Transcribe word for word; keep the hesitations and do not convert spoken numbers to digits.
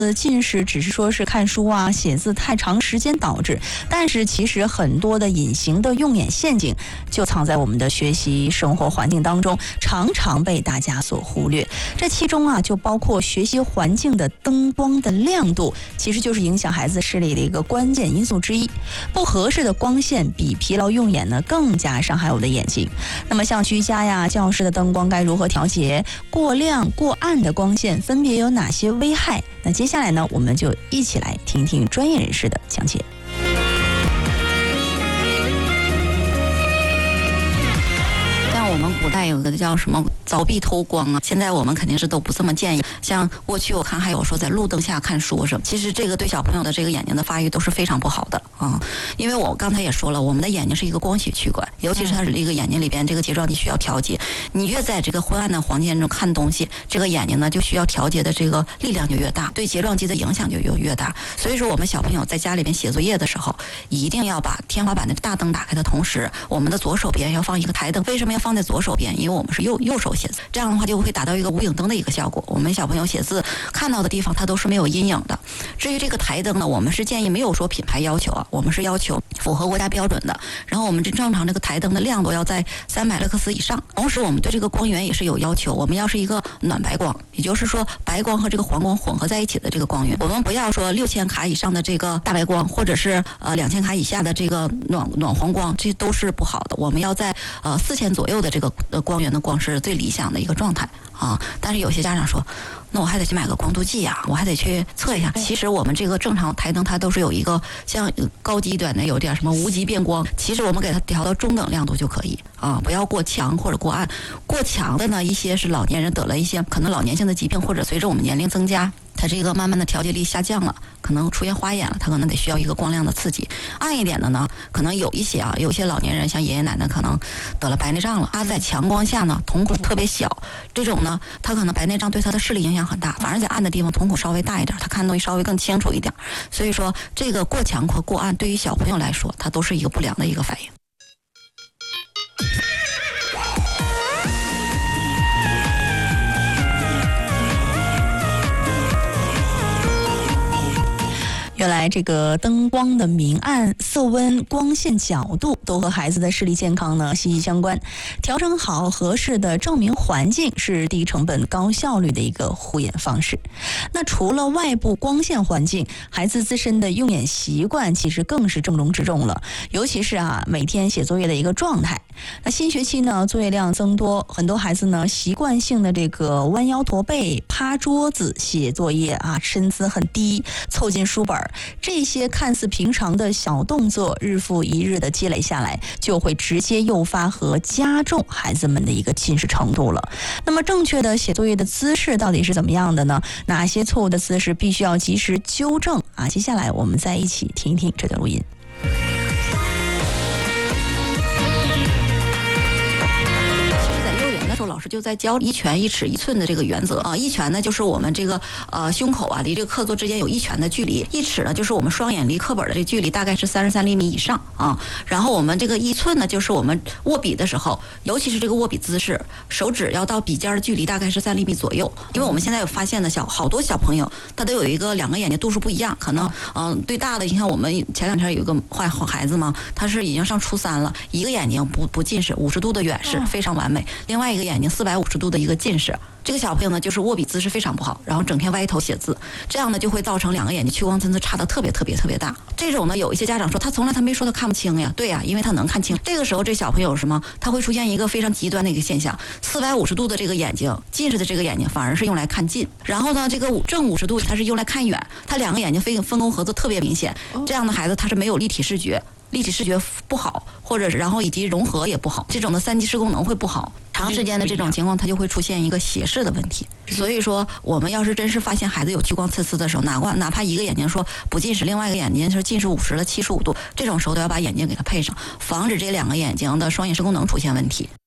的近视只是说是看书啊、写字太长时间导致，但是其实很多的隐形的用眼陷阱就藏在我们的学习生活环境当中，常常被大家所忽略。这其中啊，就包括学习环境的灯光的亮度，其实就是影响孩子视力的一个关键因素之一。不合适的光线比疲劳用眼呢更加伤害我的眼睛。那么像居家呀、教室的灯光该如何调节？过亮、过暗的光线分别有哪些危害？那接下来呢，我们就一起来听听专业人士的讲解。 我们古代有个叫什么凿壁偷光啊，现在我们肯定是都不这么建议。像过去我看还有说在路灯下看书什么，其实这个对小朋友的这个眼睛的发育都是非常不好的啊。因为我刚才也说了，我们的眼睛是一个光学区管，尤其是它是一个眼睛里边这个睫状肌需要调节。你越在这个昏暗的环境中看东西，这个眼睛呢就需要调节的这个力量就越大，对睫状肌的影响就越越大。所以说我们小朋友在家里边写作业的时候，一定要把天花板的大灯打开的同时，我们的左手边要放一个台灯。为什么要放在左手边？因为我们是右右手写字，这样的话就会达到一个无影灯的一个效果。我们小朋友写字看到的地方它都是没有阴影的。至于这个台灯呢，我们是建议没有说品牌要求啊，我们是要求符合国家标准的。然后我们这正常这个台灯的亮度要在三百勒克斯以上。同时我们对这个光源也是有要求，我们要是一个暖白光，也就是说白光和这个黄光混合在一起的这个光源。我们不要说六千卡以上的这个大白光，或者是呃两千卡以下的这个暖暖黄光，这都是不好的。我们要在呃四千左右的这个呃光源的光是最理想的一个状态啊。但是有些家长说，那我还得去买个光度计啊，我还得去测一下。其实我们这个正常台灯它都是有一个像高级一点的有点什么无极变光，其实我们给它调到中等亮度就可以啊，不要过强或者过暗。过强的呢，一些是老年人得了一些可能老年性的疾病，或者随着我们年龄增加，它这个慢慢的调节力下降了，可能出现花眼了，它可能得需要一个光亮的刺激。暗一点的呢，可能有一些啊，有些老年人像爷爷奶奶可能得了白内障了，他在强光下呢瞳孔特别小，这种呢他可能白内障对他的视力影响很大，反而在暗的地方瞳孔稍微大一点，他看东西稍微更清楚一点。所以说这个过强和过暗对于小朋友来说，它都是一个不良的一个反应。 原来这个灯光的明暗、色温、光线角度都和孩子的视力健康呢息息相关。调整好合适的照明环境是低成本高效率的一个护眼方式。那除了外部光线环境，孩子自身的用眼习惯其实更是重中之重了。尤其是啊每天写作业的一个状态。那新学期呢作业量增多，很多孩子呢习惯性的这个弯腰驼背、趴桌子写作业啊，身姿很低，凑近书本。这些看似平常的小动作，日复一日的积累下来，就会直接诱发和加重孩子们的一个近视程度了。那么正确的写作业的姿势到底是怎么样的呢？哪些错误的姿势必须要及时纠正啊？接下来我们再一起听一听这段录音。 老师就在教一拳一尺一寸的这个原则啊，一拳呢就是我们这个呃胸口啊离这个课桌之间有一拳的距离，一尺呢就是我们双眼离课本的这个距离大概是三十三厘米以上啊。然后我们这个一寸呢就是我们握笔的时候，尤其是这个握笔姿势，手指要到笔尖的距离大概是三厘米左右。因为我们现在有发现的小好多小朋友他都有一个两个眼睛度数不一样，可能嗯、呃、对大的，你看我们前两天有一个坏好孩子嘛，他是已经上初三了，一个眼睛不不近视，五十度的远视非常完美，另外一个眼睛四百五十度的一个近视。这个小朋友呢就是握笔姿势非常不好，然后整天歪头写字，这样呢就会造成两个眼睛屈光参差差的特别特别特别大。这种呢有一些家长说他从来他没说他看不清呀，对呀，因为他能看清。这个时候这小朋友什么，他会出现一个非常极端的一个现象，四百五十度的这个眼睛，近视的这个眼睛反而是用来看近，然后呢这个正五十度它是用来看远，他两个眼睛非分工合作特别明显。这样的孩子他是没有立体视觉，立体视觉不好，或者是然后以及融合也不好，这种的三级视功能会不好，长时间的这种情况它就会出现一个斜视的问题。所以说我们要是真是发现孩子有屈光参差的时候，哪怕哪怕一个眼睛说不近视，另外一个眼睛是近视五十了七十五度，这种时候都要把眼镜给它配上，防止这两个眼睛的双眼视功能出现问题。